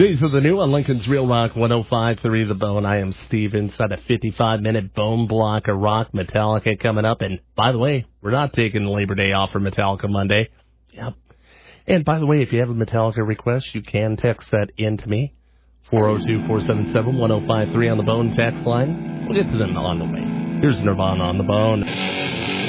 Days of the New on Lincoln's Real Rock 105.3 The Bone. I am Steve inside a 55-minute bone block of rock. Metallica coming up. And by the way, we're not taking Labor Day off for Metallica Monday. Yep. And by the way, if you have a Metallica request, you can text that in to me. 402-477-1053 on the Bone text line. We'll get to them on the way. Here's Nirvana on the Bone.